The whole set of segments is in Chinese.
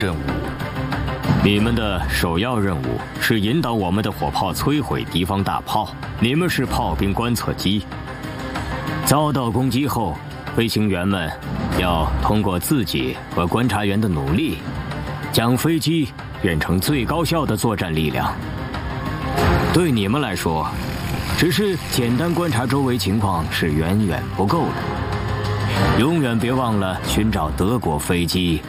任务。你们的首要任务是引导我们的火炮摧毁敌方大炮，你们是炮兵观测机。遭到攻击后，飞行员们要通过自己和观察员的努力，将飞机变成最高效的作战力量。对你们来说，只是简单观察周围情况是远远不够的。永远别忘了寻找德国飞机。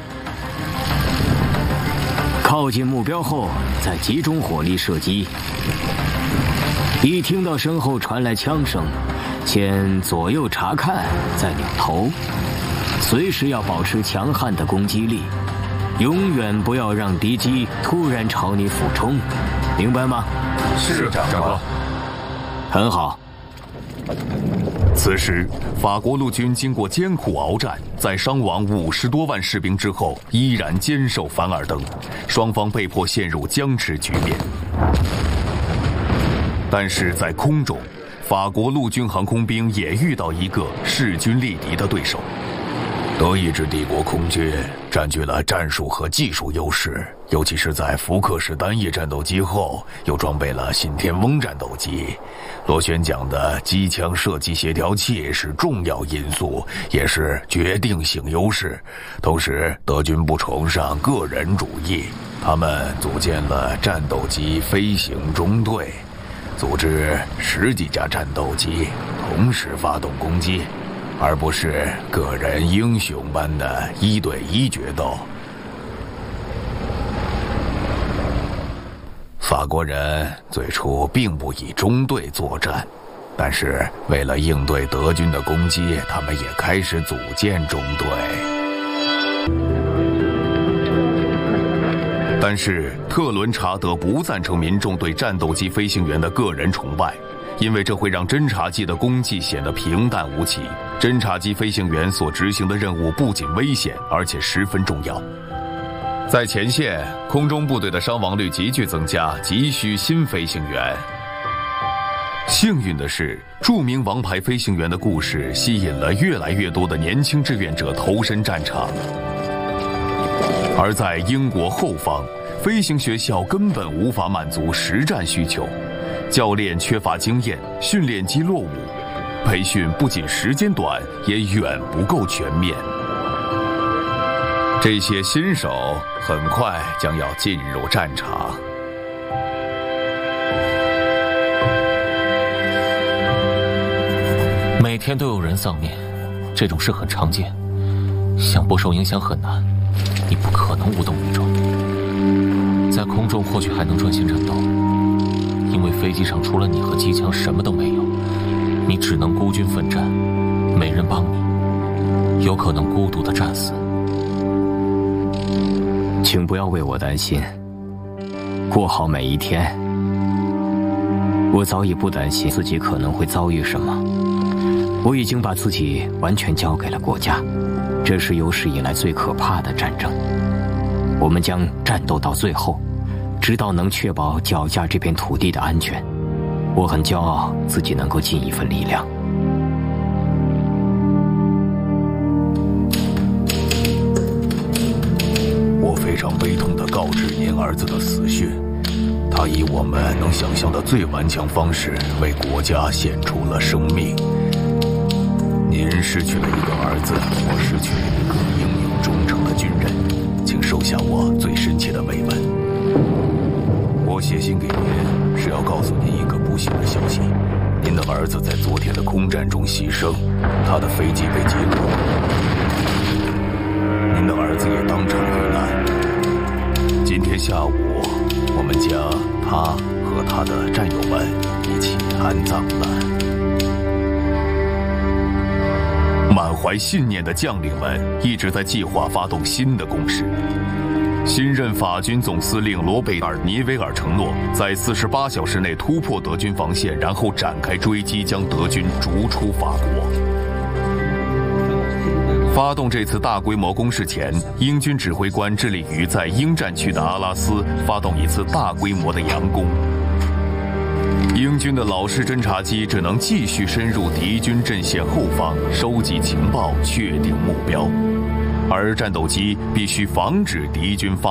靠近目标后，再集中火力射击。一听到身后传来枪声，先左右查看，再扭头。随时要保持强悍的攻击力，永远不要让敌机突然朝你俯冲，明白吗？ 是，长官。 很好。 此时，法国陆军经过艰苦鏖战，在伤亡50多万士兵之后，依然坚守凡尔登，双方被迫陷入僵持局面。但是在空中，法国陆军航空兵也遇到一个势均力敌的对手。 德意志帝国空军占据了战术和技术优势，尤其是在福克式单翼战斗机后，又装备了信天翁战斗机。螺旋桨的机枪射击协调器是重要因素，也是决定性优势。同时，德军不崇尚个人主义，他们组建了战斗机飞行中队，组织10几架战斗机同时发动攻击，而不是个人英雄般的1对1决斗。法国人最初并不以中队作战，但是为了应对德军的攻击，他们也开始组建中队。 但是特伦查德不赞成民众对战斗机飞行员的个人崇拜，因为这会让侦察机的功绩显得平淡无奇。侦察机飞行员所执行的任务不仅危险，而且十分重要。在前线，空中部队的伤亡率急剧增加，急需新飞行员。幸运的是，著名王牌飞行员的故事吸引了越来越多的年轻志愿者投身战场。而在英国后方，飞行学校根本无法满足实战需求，教练缺乏经验，训练机落伍，培训不仅时间短，也远不够全面。这些新手很快将要进入战场。 每天都有人丧命，这种事很常见，想不受影响很难。你不可能无动于衷，在空中或许还能专心战斗，因为飞机上除了你和机枪什么都没有，你只能孤军奋战，没人帮你，有可能孤独地战死。 请不要为我担心，过好每一天。我早已不担心自己可能会遭遇什么，我已经把自己完全交给了国家。这是有史以来最可怕的战争，我们将战斗到最后，直到能确保脚下这片土地的安全。我很骄傲自己能够尽一份力量。 我非常悲痛地告知您儿子的死讯，他以我们能想象的最顽强方式为国家献出了生命。您失去了一个儿子，我失去了一个英勇忠诚的军人，请收下我最深切的慰问。我写信给您是要告诉您一个不幸的消息，您的儿子在昨天的空战中牺牲，他的飞机被击落，您的儿子也当场遇难。今天下午，我们将他和他的战友们一起安葬了。 满怀信念的将领们一直在计划发动新的攻势。新任法军总司令罗贝尔·尼维尔承诺，在48小时内突破德军防线，然后展开追击，将德军逐出法国。发动这次大规模攻势前，英军指挥官致力于在英战区的阿拉斯发动一次大规模的佯攻。英军的老式侦察机只能继续深入敌军阵线后方，收集情报，确定目标。 而战斗机必须防止敌军发